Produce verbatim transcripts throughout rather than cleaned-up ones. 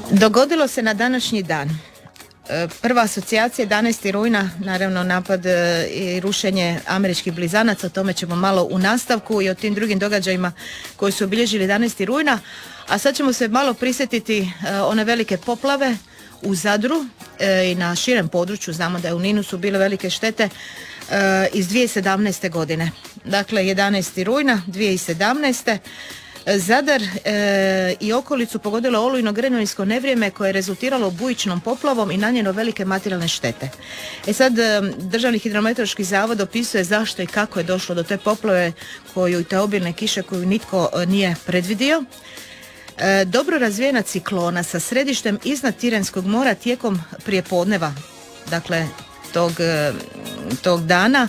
Dogodilo se na današnji dan. Prva asocijacija jedanaesti rujna, naravno napad i rušenje američkih blizanaca, o tome ćemo malo u nastavku i o tim drugim događajima koji su obilježili jedanaesti rujna, a sad ćemo se malo prisjetiti one velike poplave u Zadru i na širem području. Znamo da je u Ninu su bile velike štete iz dvije tisuće sedamnaeste. godine. Dakle, jedanaesti rujna dvije tisuće sedamnaeste. Zadar e, i okolicu pogodilo olujno gremljansko nevrijeme koje je rezultiralo bujičnom poplavom i nanijelo velike materijalne štete. E sad, e, Državni hidrometeorološki zavod opisuje zašto i kako je došlo do te poplave koju i te obilne kiše koju nitko e, nije predvidio. E, dobro razvijena ciklona sa središtem iznad Tirenskog mora tijekom prijepodneva, dakle tog, e, tog dana,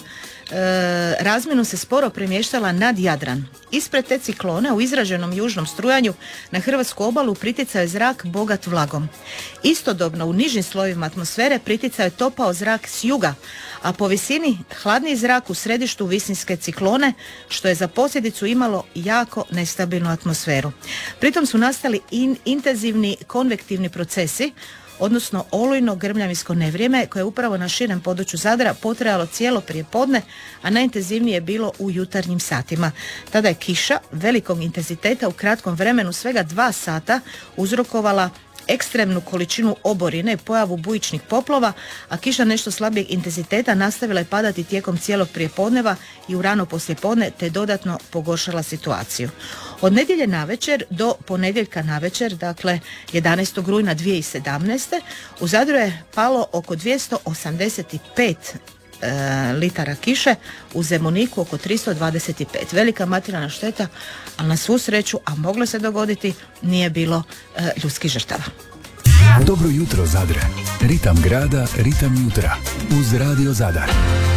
E, razmjenu se sporo premještala nad Jadran. Ispred te ciklone u izraženom južnom strujanju na hrvatsku obalu priticao je zrak bogat vlagom. Istodobno u nižim slojevima atmosfere priticao je topao zrak s juga, a po visini hladniji zrak u središtu visinske ciklone, što je za posljedicu imalo jako nestabilnu atmosferu. Pritom su nastali in, intenzivni konvektivni procesi, odnosno olujno grmljavinsko nevrijeme koje je upravo na širem području Zadra potrajalo cijelo prijepodne, a najintenzivnije je bilo u jutarnjim satima. Tada je kiša velikog intenziteta u kratkom vremenu svega dva sata uzrokovala ekstremnu količinu oborine i pojavu bujičnih poplova, a kiša nešto slabijeg intenziteta nastavila je padati tijekom cijelog prijepodneva i u rano poslijepodne te dodatno pogoršala situaciju. Od nedjelje navečer do ponedjeljka navečer, dakle jedanaestog rujna dvije tisuće sedamnaeste. u Zadru je palo oko dvjesto osamdeset pet e, litara kiše, u Zemuniku oko tristo dvadeset pet. Velika materijalna šteta, ali na svu sreću, a moglo se dogoditi, nije bilo e, ljudskih žrtava. Dobro jutro Zadre, ritam grada, ritam jutra, uz Radio Zadar.